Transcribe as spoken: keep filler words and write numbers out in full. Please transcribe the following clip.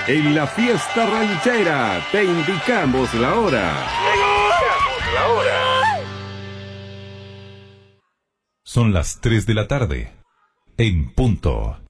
En la fiesta ranchera te indicamos la hora. Te indicamos la hora. Son las tres de la tarde. En punto.